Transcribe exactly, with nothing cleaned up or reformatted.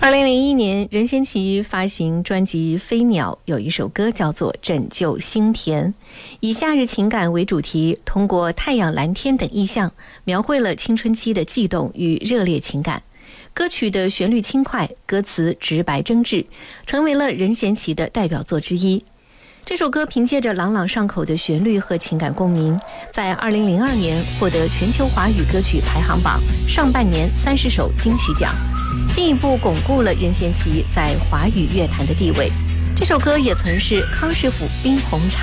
二零零一年，任贤齐发行专辑《飞鸟》，有一首歌叫做《拯救心田》，以夏日情感为主题，通过太阳、蓝天等意象，描绘了青春期的悸动与热烈情感。歌曲的旋律轻快，歌词直白真挚，成为了任贤齐的代表作之一。这首歌凭借着朗朗上口的旋律和情感共鸣，在二零零二年获得全球华语歌曲排行榜上半年三十首金曲奖，进一步巩固了任贤齐在华语乐坛的地位。这首歌也曾是康师傅冰红茶